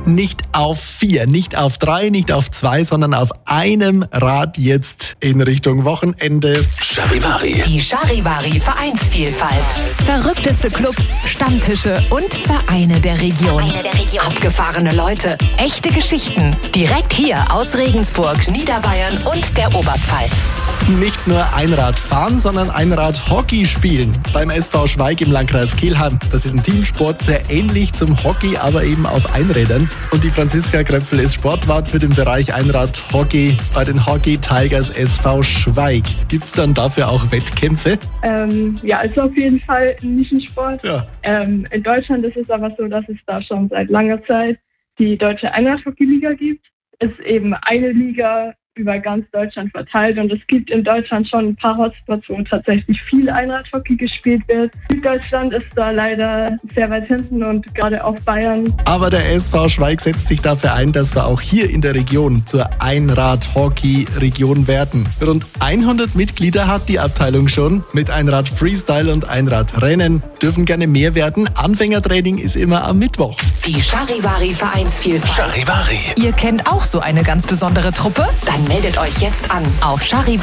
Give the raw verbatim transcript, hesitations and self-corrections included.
nicht auf vier, nicht auf drei, nicht auf zwei, sondern auf einem Rad jetzt in Richtung Wochenende. Charivari. Die Charivari Vereinsvielfalt. Verrückteste Clubs, Stammtische und Vereine der Region. Vereine der Region. Abgefahrene Leute, echte Geschichten. Direkt hier aus Regensburg, Niederbayern und der Oberpfalz. Nicht nur Einrad fahren, sondern Einrad-Hockey spielen. Beim S V Schweig im Landkreis Kelheim. Das ist ein Teamsport, sehr ähnlich zum Hockey, aber eben auf Einrädern. Und die Franziska Kröpfel ist Sportwart für den Bereich Einrad-Hockey bei den Hockey Tigers S V Schweig. Gibt es dann dafür auch Wettkämpfe? Ähm, ja, ist auf jeden Fall ein Nischensport. Ja. Ähm, in Deutschland ist es aber so, dass es da schon seit langer Zeit die Deutsche Einrad-Hockey-Liga gibt. Es ist eben eine Liga über ganz Deutschland verteilt und es gibt in Deutschland schon ein paar Hotspots, wo tatsächlich viel Einradhockey gespielt wird. Süddeutschland ist da leider sehr weit hinten und gerade auch Bayern. Aber der S V Schweig setzt sich dafür ein, dass wir auch hier in der Region zur Einrad-Hockey-Region werden. Rund hundert Mitglieder hat die Abteilung schon. Mit Einrad-Freestyle und Einradrennen dürfen gerne mehr werden. Anfängertraining ist immer am Mittwoch. Die Charivari Vereinsvielfalt. Charivari. Ihr kennt auch so eine ganz besondere Truppe? Dann meldet euch jetzt an auf charivari